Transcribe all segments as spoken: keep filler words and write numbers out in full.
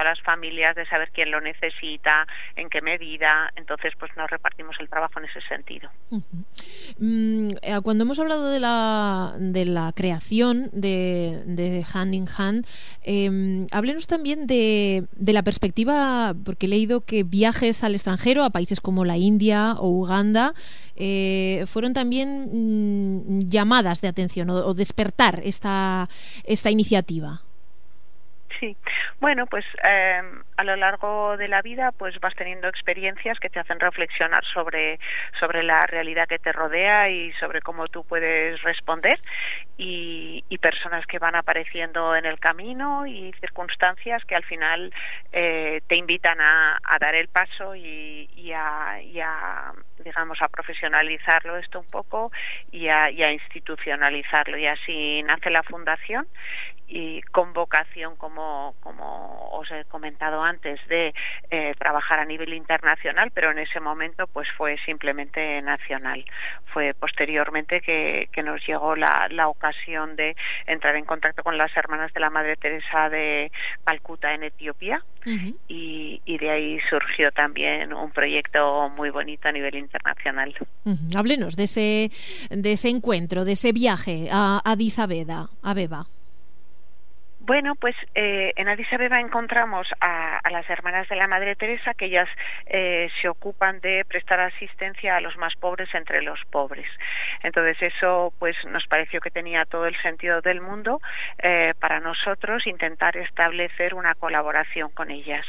las familias, de saber quién lo necesita, en qué medida. Entonces, pues nos repartimos el trabajo en ese sentido. Uh-huh. Mm, cuando hemos hablado de la, de la creación de, de Hand in Hand, eh, háblenos también de, de la perspectiva, porque he leído que viajes al extranjero, a países como la India o Uganda, eh, fueron también mm, llamadas de atención o, o despertar esta, esta iniciativa. Sí, bueno, pues eh, a lo largo de la vida pues vas teniendo experiencias que te hacen reflexionar sobre, sobre la realidad que te rodea y sobre cómo tú puedes responder, y, y personas que van apareciendo en el camino y circunstancias que al final eh, te invitan a, a dar el paso y, y, a, y a, digamos, a profesionalizarlo esto un poco y a, y a institucionalizarlo, y así nace la fundación, y con vocación, como, como os he comentado antes, de eh, trabajar a nivel internacional, pero en ese momento pues fue simplemente nacional. Fue posteriormente que, que nos llegó la, la ocasión de entrar en contacto con las hermanas de la Madre Teresa de Calcuta en Etiopía, uh-huh. y, y de ahí surgió también un proyecto muy bonito a nivel internacional. Uh-huh. Háblenos de ese, de ese encuentro, de ese viaje a Addis Abeba, Abeba. Bueno, pues eh, en Addis Abeba encontramos a, a las hermanas de la Madre Teresa, que ellas eh, se ocupan de prestar asistencia a los más pobres entre los pobres. Entonces eso pues nos pareció que tenía todo el sentido del mundo eh, para nosotros intentar establecer una colaboración con ellas.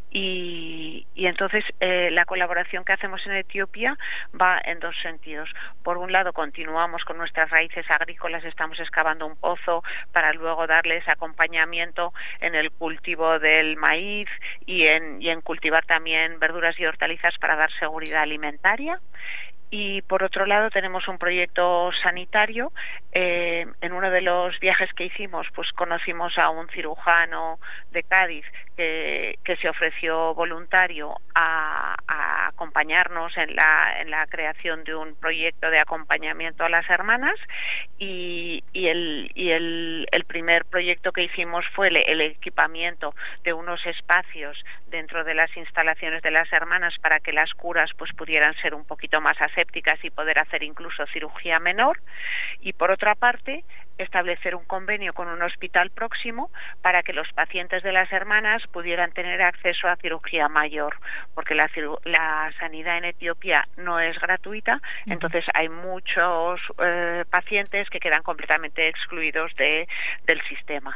Y, y entonces eh, la colaboración que hacemos en Etiopía va en dos sentidos. Por un lado, continuamos con nuestras raíces agrícolas, estamos excavando un pozo para luego darles acompañamiento en el cultivo del maíz y en, y en cultivar también verduras y hortalizas para dar seguridad alimentaria. Y por otro lado tenemos un proyecto sanitario. Eh, en uno de los viajes que hicimos pues conocimos a un cirujano de Cádiz que, que se ofreció voluntario a, a acompañarnos en la, en la creación de un proyecto de acompañamiento a las hermanas, y, y, el, y el, el primer proyecto que hicimos fue el, el equipamiento de unos espacios dentro de las instalaciones de las hermanas para que las curas pues pudieran ser un poquito más asépticas y poder hacer incluso cirugía menor, y por otra parte establecer un convenio con un hospital próximo para que los pacientes de las hermanas pudieran tener acceso a cirugía mayor, porque la, la sanidad en Etiopía no es gratuita. Uh-huh. Entonces hay muchos eh, pacientes que quedan completamente excluidos de, del sistema.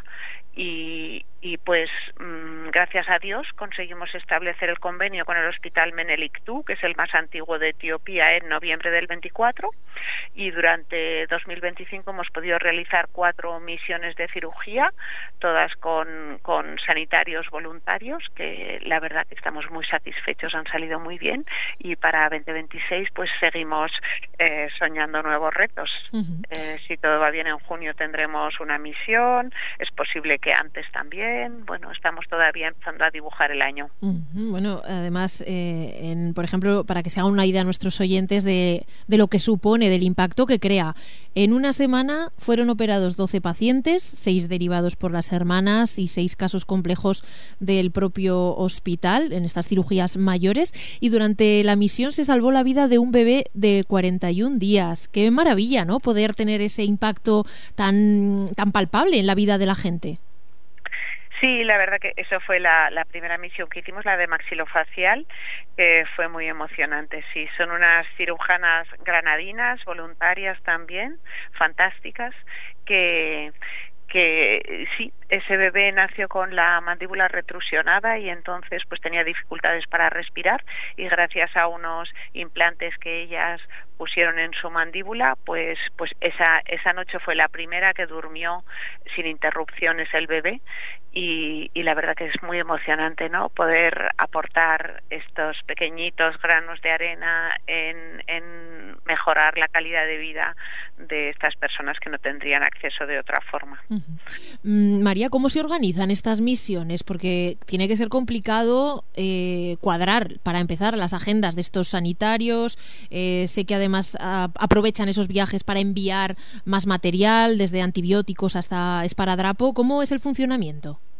Y, y pues mmm, gracias a Dios conseguimos establecer el convenio con el Hospital Meneliktu, que es el más antiguo de Etiopía, en noviembre del veinticuatro, y durante dos mil veinticinco hemos podido realizar cuatro misiones de cirugía, todas con, con sanitarios voluntarios, que la verdad que estamos muy satisfechos, han salido muy bien, y para veinte veintiséis pues seguimos eh, soñando nuevos retos. Uh-huh. Eh, si todo va bien, en junio tendremos una misión, es posible que antes también. Bueno, estamos todavía empezando a dibujar el año. Uh-huh. Bueno, además, eh, en, por ejemplo, para que se hagan una idea a nuestros oyentes de, de lo que supone, del impacto que crea. En una semana fueron operados doce pacientes, seis derivados por las hermanas y seis casos complejos del propio hospital en estas cirugías mayores, y durante la misión se salvó la vida de un bebé de cuarenta y un días. Qué maravilla, ¿no?, poder tener ese impacto tan, tan palpable en la vida de la gente. Sí, la verdad que eso fue la, la primera misión que hicimos, la de maxilofacial, que fue muy emocionante. Sí, son unas cirujanas granadinas, voluntarias también, fantásticas, que... que sí, ese bebé nació con la mandíbula retrusionada y entonces pues tenía dificultades para respirar, y gracias a unos implantes que ellas pusieron en su mandíbula, pues pues esa esa noche fue la primera que durmió sin interrupciones el bebé, y, y la verdad que es muy emocionante, ¿no?, poder aportar estos pequeñitos granos de arena en, en mejorar la calidad de vida de estas personas que no tendrían acceso de otra forma. Uh-huh. María, ¿cómo se organizan estas misiones? Porque tiene que ser complicado eh, cuadrar, para empezar, las agendas de estos sanitarios. Eh, sé que además a, aprovechan esos viajes para enviar más material, desde antibióticos hasta esparadrapo. ¿Cómo es el funcionamiento?